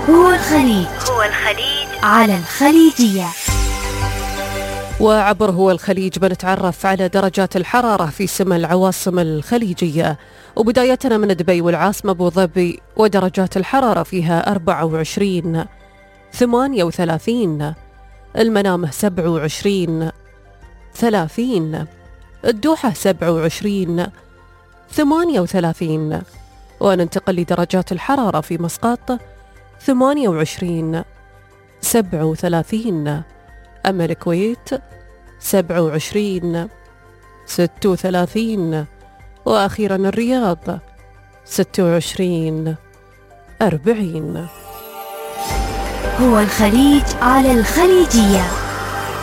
هو الخليج على الخليجية. وعبر هو الخليج بنتعرف على درجات الحرارة في سما العواصم الخليجية، وبدايتنا من دبي والعاصمة أبو ظبي، ودرجات الحرارة فيها 24 38، المنامة 27 30، الدوحة 27 38. وننتقل لدرجات الحرارة في مسقط 28 37، أما الكويت 27 36، وأخيرا الرياض 26 40. هو الخليج على الخليجية.